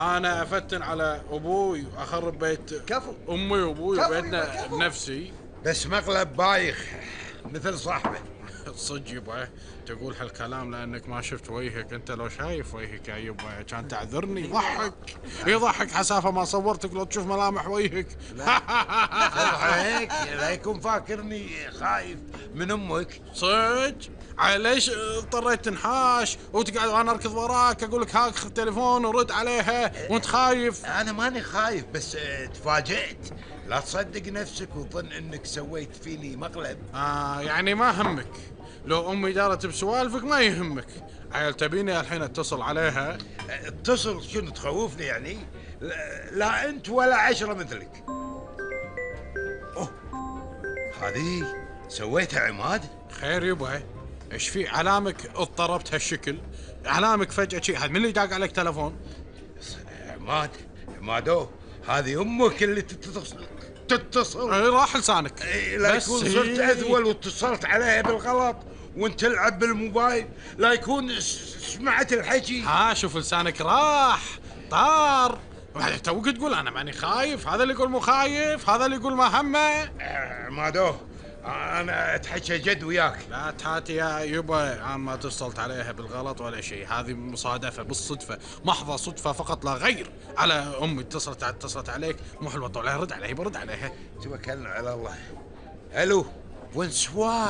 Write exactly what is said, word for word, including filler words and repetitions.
انا افتن على ابوي واخرب بيت كفو. امي وابوي كفو وبيتنا يبا، كفو. بنفسي. بس مقلب بايخ مثل صاحبه. صدق يبا تقول هالكلام لانك ما شفت وجهك. انت لو شايف وجهك يا يبا كان تعذرني. يضحك يضحك حسافه ما صورتك لو تشوف ملامح وجهك. صبح هيك لا يكون فاكرني خايف من امك. صدق على ليش اضطريت تنحاش وتقعد وانا اركض وراك اقول لك هاك التليفون ورد عليها وانت خايف؟ انا ماني خايف بس آه، تفاجئت. لا تصدق نفسك وظن انك سويت فيني مقلب. آه يعني ما همك لو امي دارت بسوالفك ما يهمك. عيل تبيني الحين اتصل عليها؟ آه، اتصل شنو تخوفني يعني؟ لا, لا انت ولا عشرة مثلك. اوه هذه سويتها عماد؟ خير يبا ايش في علامك اضطربت هالشكل؟ علامك فجأة شي هذا من اللي داق عليك تلفون؟ عماد عمادو هذه امك اللي تتصل تتصل. اي راح لسانك. إيه، لا بس يكون هي- صرت اذول واتصلت عليها بالغلط وانت تلعب بالموبايل. لا يكون س- سمعت الحكي. ها شوف لسانك راح طار. بعد توك تقول انا ماني خايف. هذا اللي يقول مو خايف، هذا اللي يقول ما همه. آه، عمادو انا اتحكى جد وياك. لا تهاتي يا يبا انا ما اتصلت عليها بالغلط ولا شيء. هذه مصادفه بالصدفه، محضه صدفه فقط لا غير. على امي اتصلت اتصلت عليك مو حلوه طول رد عليها برد عليها. توكلنا على الله. الو وين سوار؟